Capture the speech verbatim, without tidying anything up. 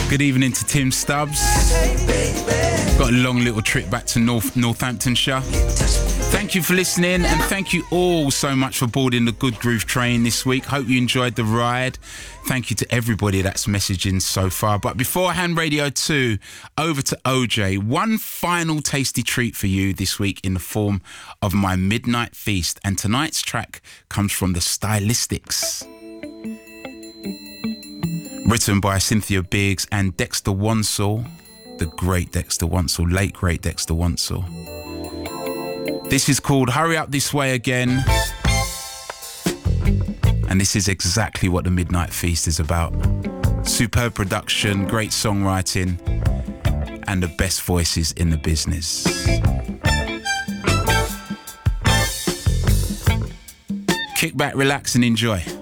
Good evening to Tim Stubbs. Got a long little trip back to North Northamptonshire. Thank you for listening, and thank you all so much for boarding the Good Groove train this week. Hope you enjoyed the ride. Thank you to everybody that's messaging so far. But before I hand Radio two over to O J, one final tasty treat for you this week in the form of my Midnight Feast. And tonight's track comes from the Stylistics. Written by Cynthia Biggs and Dexter Wansel, the great Dexter Wansel, late great Dexter Wansel. This is called Hurry Up This Way Again. And this is exactly what the Midnight Feast is about. Superb production, great songwriting, and the best voices in the business. Kick back, relax, and enjoy.